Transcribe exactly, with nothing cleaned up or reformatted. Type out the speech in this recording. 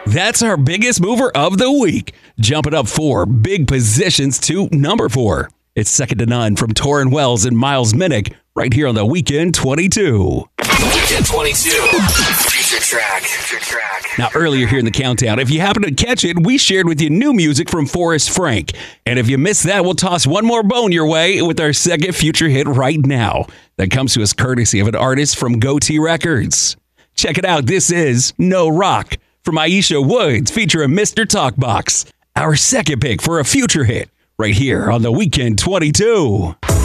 That's our biggest mover of the week, jumping up four big positions to number four. It's Second to None from Torrin Wells and Miles Minnick right here on the Weekend twenty-two. Weekend twenty-two. Future track. Future track. Now, earlier here in the countdown, if you happen to catch it, we shared with you new music from Forrest Frank. And if you missed that, we'll toss one more bone your way with our second future hit right now. That comes to us courtesy of an artist from Goatee Records. Check it out. This is No Rock from Aisha Woods featuring Mister Talkbox. Our second pick for a future hit right here on the Weekend twenty-two.